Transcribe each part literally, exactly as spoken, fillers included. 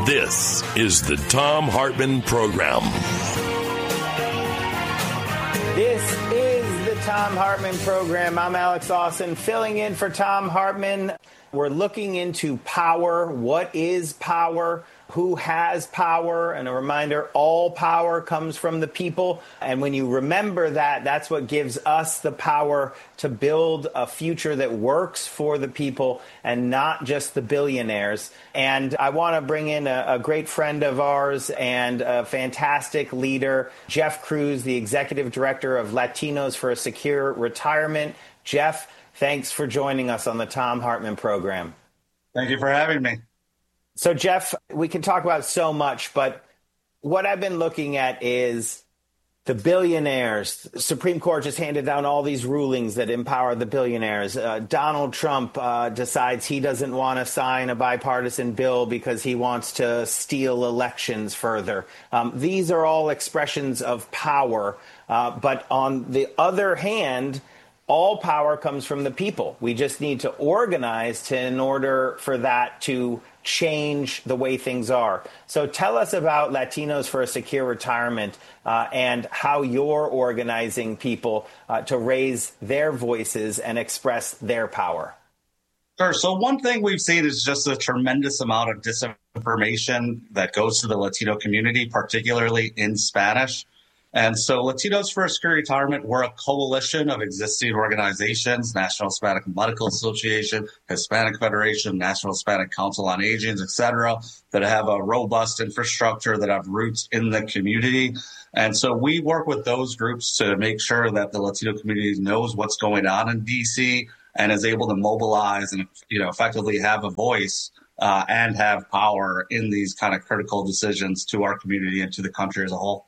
This is the Thom Hartmann Program. This is the Thom Hartmann Program. I'm Alex Austin, filling in for Thom Hartmann. We're looking into power. What is power? Who has power? And a reminder, all power comes from the people. And when you remember that, that's what gives us the power to build a future that works for the people and not just the billionaires. And I want to bring in a, a great friend of ours and a fantastic leader, Jeff Cruz, the executive director of Latinos for a Secure Retirement. Jeff, thanks for joining us on the Thom Hartmann Program. Thank you for having me. So, Jeff, we can talk about so much, but what I've been looking at is the billionaires. The Supreme Court just handed down all these rulings that empower the billionaires. Uh, Donald Trump uh, decides he doesn't want to sign a bipartisan bill because he wants to steal elections further. Um, these are all expressions of power. Uh, but on the other hand, all power comes from the people. We just need to organize to, in order for that to change the way things are. So tell us about Latinos for a Secure Retirement uh, and how you're organizing people uh, to raise their voices and express their power. Sure. So one thing we've seen is just a tremendous amount of disinformation that goes to the Latino community, particularly in Spanish. And so Latinos for a Secure Retirement, we're a coalition of existing organizations, National Hispanic Medical Association, Hispanic Federation, National Hispanic Council on Aging, et cetera, that have a robust infrastructure, that have roots in the community. And so we work with those groups to make sure that the Latino community knows what's going on in D C and is able to mobilize and, you know, effectively have a voice uh, and have power in these kind of critical decisions to our community and to the country as a whole.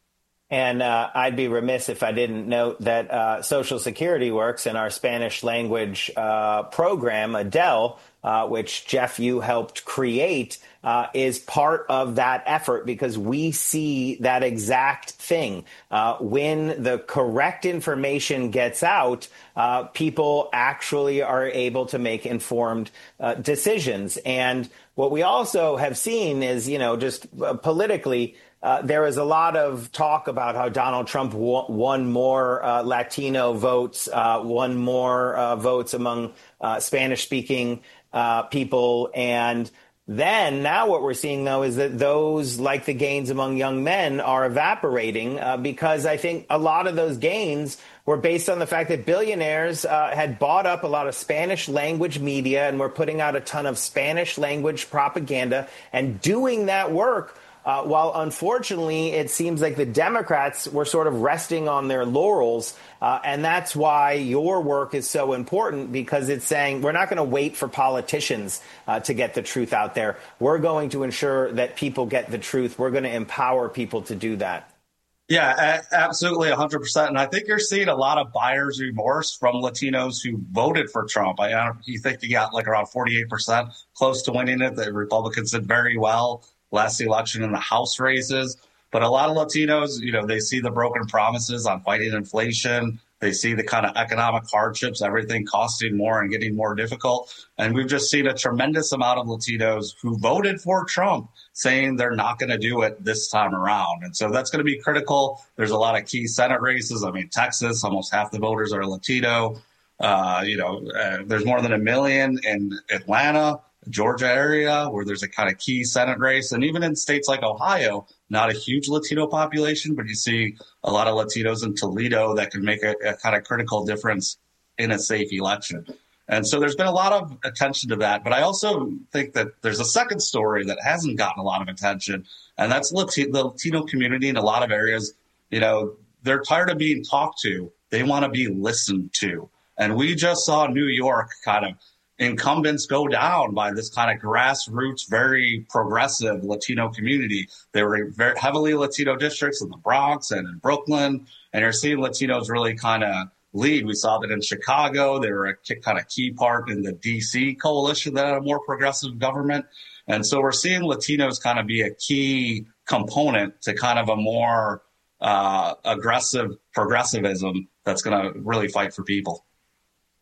And uh, I'd be remiss if I didn't note that uh, Social Security Works in our Spanish language uh, program, ADEL, uh, which, Jeff, you helped create, uh, is part of that effort because we see that exact thing. Uh, when the correct information gets out, uh, people actually are able to make informed uh, decisions. And what we also have seen is, you know, just uh, politically, Uh, there is a lot of talk about how Donald Trump w- won more uh, Latino votes, uh, won more uh, votes among uh, Spanish-speaking uh, people. And then now what we're seeing, though, is that those, like the gains among young men, are evaporating uh, because I think a lot of those gains were based on the fact that billionaires uh, had bought up a lot of Spanish language media and were putting out a ton of Spanish language propaganda and doing that work. Uh, while unfortunately, it seems like the Democrats were sort of resting on their laurels. Uh, and that's why your work is so important, because it's saying we're not going to wait for politicians uh, to get the truth out there. We're going to ensure that people get the truth. We're going to empower people to do that. Yeah, absolutely, one hundred percent. And I think you're seeing a lot of buyer's remorse from Latinos who voted for Trump. I don't, you think he got like around forty-eight percent, close to winning it. The Republicans did very well last election in the House races. But a lot of Latinos, you know, they see the broken promises on fighting inflation. They see the kind of economic hardships, everything costing more and getting more difficult. And we've just seen a tremendous amount of Latinos who voted for Trump saying they're not going to do it this time around. And so that's going to be critical. There's a lot of key Senate races. I mean, Texas, almost half the voters are Latino. Uh, you know, uh, there's more than a million in Atlanta, Georgia area, where there's a kind of key Senate race. And even in states like Ohio, not a huge Latino population, but you see a lot of Latinos in Toledo that can make a, a kind of critical difference in a safe election. And so there's been a lot of attention to that. But I also think that there's a second story that hasn't gotten a lot of attention, and that's Latino, the Latino community in a lot of areas. You know, they're tired of being talked to. They want to be listened to. And we just saw New York kind of incumbents go down by this kind of grassroots, very progressive Latino community. They were very heavily Latino districts in the Bronx and in Brooklyn, and you're seeing Latinos really kind of lead. We saw that in Chicago. They were a kind of key part in the D C coalition that had a more progressive government. And so we're seeing Latinos kind of be a key component to kind of a more uh, aggressive progressivism that's going to really fight for people.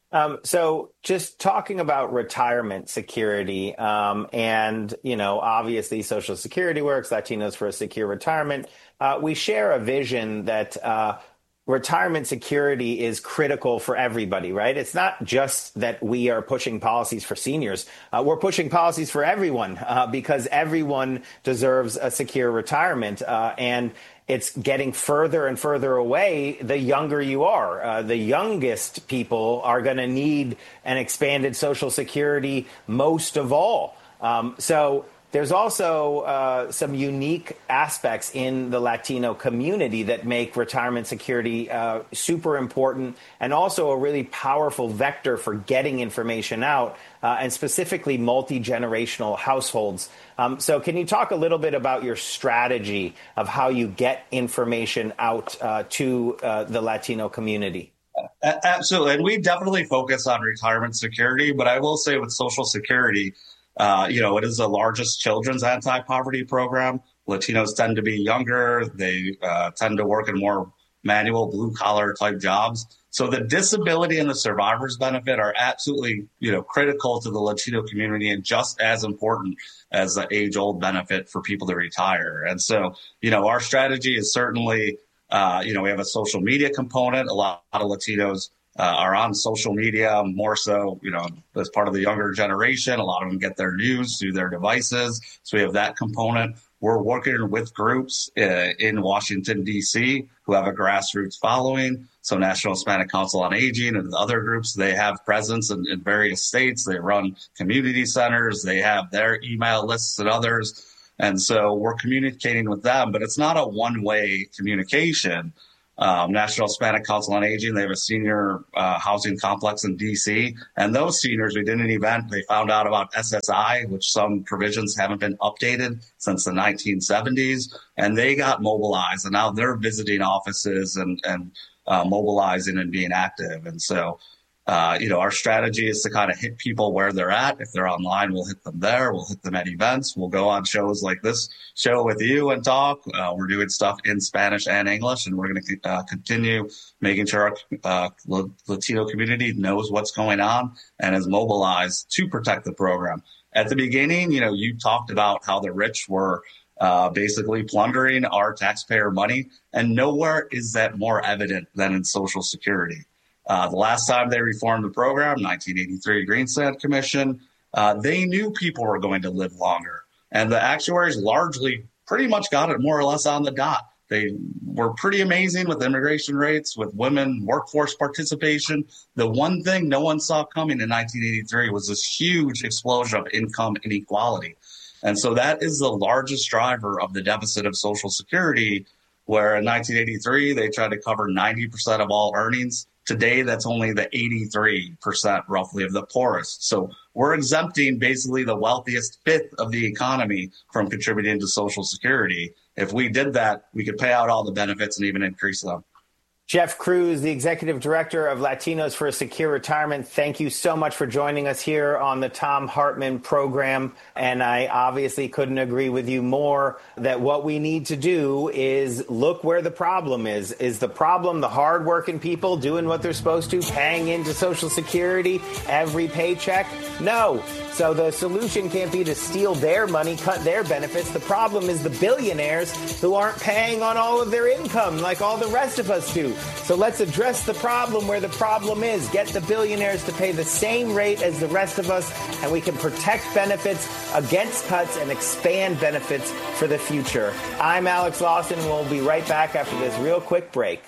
Um, so just talking about retirement security, um, and, you know, obviously Social Security works, Latinos for a Secure Retirement. Uh, we share a vision that uh, retirement security is critical for everybody, right? It's not just that we are pushing policies for seniors. Uh, we're pushing policies for everyone uh, because everyone deserves a secure retirement. Uh, and it's getting further and further away the younger you are. Uh, the youngest people are going to need an expanded Social Security most of all. Um, so there's also uh, some unique aspects in the Latino community that make retirement security uh, super important and also a really powerful vector for getting information out, uh, and specifically multi-generational households. Um, so can you talk a little bit about your strategy of how you get information out uh, to uh, the Latino community? Absolutely. And we definitely focus on retirement security. But I will say with Social Security, Uh, you know, it is the largest children's anti-poverty program. Latinos tend to be younger. They uh, tend to work in more manual blue-collar type jobs. So the disability and the survivor's benefit are absolutely, you know, critical to the Latino community and just as important as the age-old benefit for people to retire. And so, you know, our strategy is certainly, uh, you know, we have a social media component. A lot, a lot of Latinos Uh, are on social media more so, you know, as part of the younger generation. A lot of them get their news through their devices. So we have that component. We're working with groups uh, in Washington, D C who have a grassroots following. So National Hispanic Council on Aging and other groups, they have presence in, in various states. They run community centers. They have their email lists and others. And so we're communicating with them, but it's not a one-way communication. Um, National Hispanic Council on Aging, they have a senior uh, housing complex in D C. And those seniors, we did an event, they found out about S S I, which some provisions haven't been updated since the nineteen seventies. And they got mobilized. And now they're visiting offices and, and uh, mobilizing and being active. And so, uh, you know, our strategy is to kind of hit people where they're at. If they're online, we'll hit them there. We'll hit them at events. We'll go on shows like this show with you and talk. Uh, we're doing stuff in Spanish and English, and we're going to uh, continue making sure our uh, Latino community knows what's going on and is mobilized to protect the program. At the beginning, you know, you talked about how the rich were uh, basically plundering our taxpayer money, and nowhere is that more evident than in Social Security. Uh, the last time they reformed the program, nineteen eighty-three Greensand Commission, uh, they knew people were going to live longer. And the actuaries largely pretty much got it more or less on the dot. They were pretty amazing with immigration rates, with women workforce participation. The one thing no one saw coming in nineteen eighty-three was this huge explosion of income inequality. And so that is the largest driver of the deficit of Social Security, where in nineteen eighty-three, they tried to cover ninety percent of all earnings. Today, that's only the eighty-three percent roughly of the poorest. So we're exempting basically the wealthiest fifth of the economy from contributing to Social Security. If we did that, we could pay out all the benefits and even increase them. Jeff Cruz, the Executive Director of Latinos for a Secure Retirement, thank you so much for joining us here on the Thom Hartmann program. And I obviously couldn't agree with you more that what we need to do is look where the problem is. Is the problem the hardworking people doing what they're supposed to, paying into Social Security every paycheck? No. So the solution can't be to steal their money, cut their benefits. The problem is the billionaires who aren't paying on all of their income like all the rest of us do. So let's address the problem where the problem is. Get the billionaires to pay the same rate as the rest of us, and we can protect benefits against cuts and expand benefits for the future. I'm Alex Lawson, and we'll be right back after this real quick break.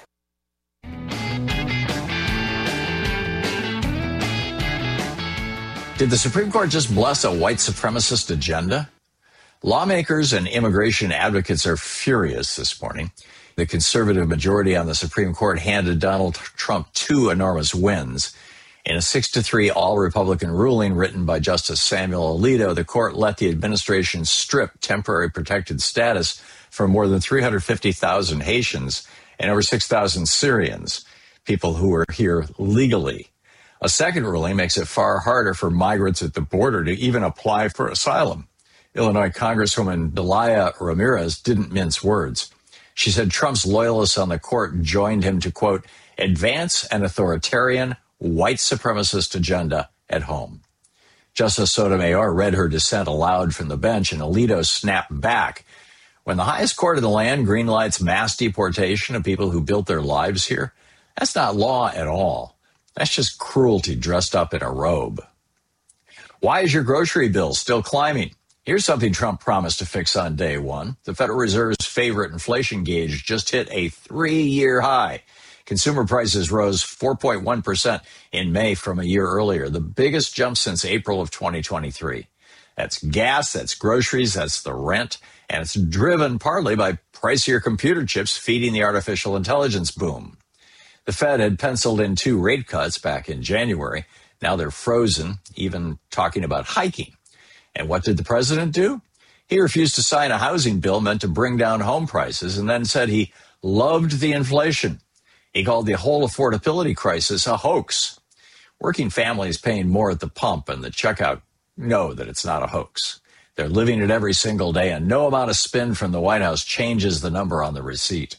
Did the Supreme Court just bless a white supremacist agenda? Lawmakers and immigration advocates are furious this morning. The conservative majority on the Supreme Court handed Donald Trump two enormous wins. In a six to three all-Republican ruling written by Justice Samuel Alito, the court let the administration strip temporary protected status from more than three hundred fifty thousand Haitians and over six thousand Syrians, people who were here legally. A second ruling makes it far harder for migrants at the border to even apply for asylum. Illinois Congresswoman Delia Ramirez didn't mince words. She said Trump's loyalists on the court joined him to, quote, advance an authoritarian white supremacist agenda at home. Justice Sotomayor read her dissent aloud from the bench, and Alito snapped back. When the highest court of the land greenlights mass deportation of people who built their lives here, that's not law at all. That's just cruelty dressed up in a robe. Why is your grocery bill still climbing? Here's something Trump promised to fix on day one. The Federal Reserve's favorite inflation gauge just hit a three-year high. Consumer prices rose four point one percent in May from a year earlier, the biggest jump since April of twenty twenty-three. That's gas, that's groceries, that's the rent, and it's driven partly by pricier computer chips feeding the artificial intelligence boom. The Fed had penciled in two rate cuts back in January. Now they're frozen, even talking about hiking. And what did the president do? He refused to sign a housing bill meant to bring down home prices and then said he loved the inflation. He called the whole affordability crisis a hoax. Working families paying more at the pump and the checkout know that it's not a hoax. They're living it every single day, and no amount of spin from the White House changes the number on the receipt.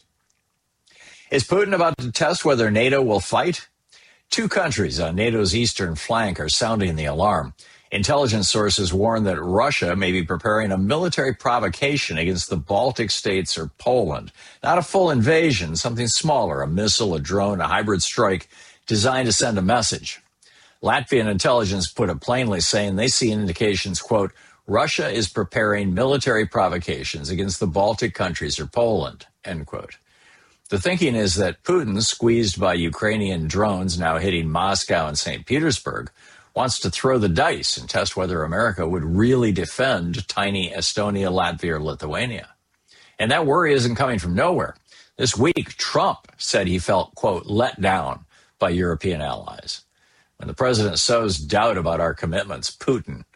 Is Putin about to test whether NATO will fight? Two countries on NATO's eastern flank are sounding the alarm. Intelligence sources warn that Russia may be preparing a military provocation against the Baltic states or Poland. Not a full invasion, something smaller, a missile, a drone, a hybrid strike designed to send a message. Latvian intelligence put it plainly, saying they see indications, quote, Russia is preparing military provocations against the Baltic countries or Poland, end quote. The thinking is that Putin, squeezed by Ukrainian drones now hitting Moscow and Saint Petersburg, wants to throw the dice and test whether America would really defend tiny Estonia, Latvia, or Lithuania. And that worry isn't coming from nowhere. This week, Trump said he felt, quote, let down by European allies. When the president sows doubt about our commitments, Putin